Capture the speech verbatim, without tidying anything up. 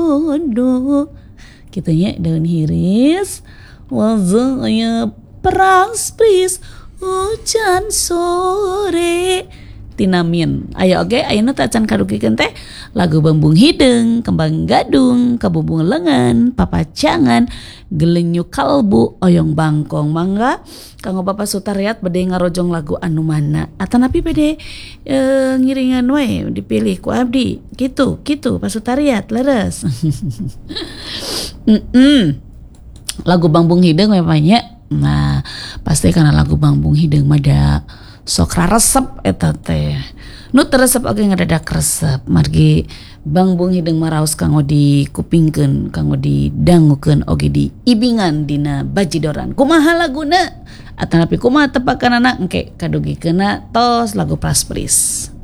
jodoh kitanya daun hiris wajahnya praspris hujan sore tinamin. Ayo oke, ayeuna teh acan kadugikeun teh lagu Bambung Hideng, Kembang Gadung, Kabubung Lengan, Papacangan, Gelenyu Kalbu, Oyong Bangkong. Mangga kanggo Bapak Sutariat bade ngarojong lagu anu mana atanapi bade e, ngiringan we dipilih ku abdi. Gitu, gitu Pak Sutariat leres. Lagu Bambung Hideng memangnya. Nah, pasti karena lagu Bambung Hideng mada sok resep eta teh nu teresep oge ngadadak resep margi Bambung Hideng maraos kanggo dikupingkeun kanggo didangukeun oge di ibingan dina bajidoran kumaha laguna atanapi kumaha tepakanana engke kadugikeunna tos lagu praspris.